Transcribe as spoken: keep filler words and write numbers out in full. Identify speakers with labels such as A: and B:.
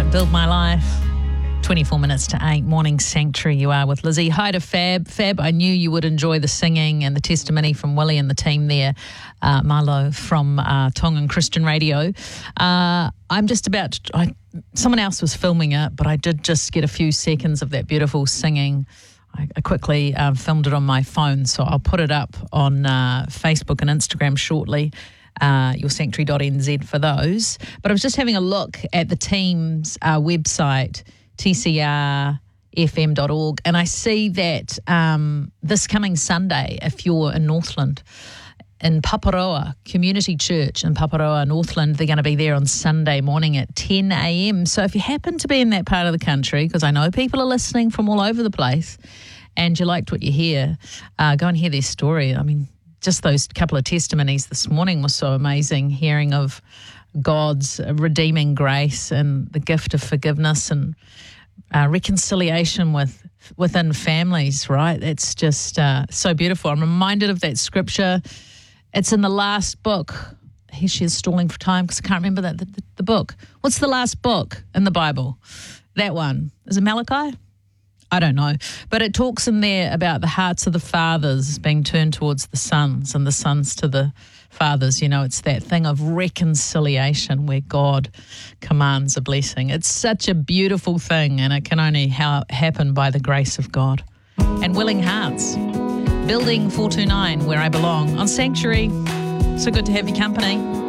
A: Build My Life. twenty-four minutes to eight, Morning Sanctuary. You are with Lizzie. Hi to Fab. Fab, I knew you would enjoy the singing and the testimony from Willie and the team there. Uh, Marlo from uh, Tongan Christian Radio. Uh, I'm just about to, I, someone else was filming it, but I did just get a few seconds of that beautiful singing. I, I quickly uh, filmed it on my phone, so I'll put it up on uh, Facebook and Instagram shortly. Uh, your sanctuary dot n z for those. But I was just having a look at the team's uh, website, T C R F M dot org, and I see that um, this coming Sunday, if you're in Northland, in Paparoa Community Church in Paparoa, Northland, they're going to be there on Sunday morning at ten a.m. So if you happen to be in that part of the country, because I know people are listening from all over the place, and you liked what you hear, uh, go and hear their story. I mean, just those couple of testimonies this morning was so amazing, hearing of God's redeeming grace and the gift of forgiveness and uh, reconciliation with within families, right? It's just uh, so beautiful. I'm reminded of that scripture. It's in the last book. Here she is stalling for time because I can't remember that the, the, the book. What's the last book in the Bible? That one. Is it Malachi? I don't know. But it talks in there about the hearts of the fathers being turned towards the sons and the sons to the fathers. You know, it's that thing of reconciliation where God commands a blessing. It's such a beautiful thing, and it can only ha- happen by the grace of God. And willing hearts. Building four two nine, where I belong, on Sanctuary. So good to have your company.